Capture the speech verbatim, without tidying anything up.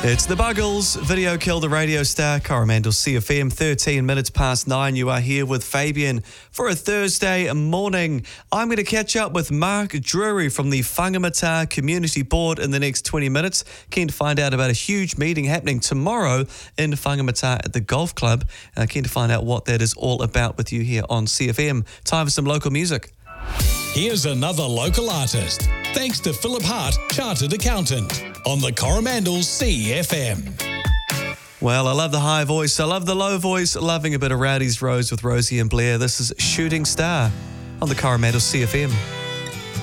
It's the Buggles. Video killed the radio star. Coromandel C F M, thirteen minutes past nine. You are here with Fabian for a Thursday morning. I'm going to catch up with Mark Drury from the Whangamata Community Board in the next twenty minutes. Keen to find out about a huge meeting happening tomorrow in Whangamata at the Golf Club. Uh, keen to find out what that is all about with you here on C F M. Time for some local music. Here's another local artist. Thanks to Philip Hart, Chartered Accountant, on the Coromandel C F M. Well, I love the high voice. I love the low voice. Loving a bit of Rowdy's Rose with Rosie and Blair. This is Shooting Star on the Coromandel C F M.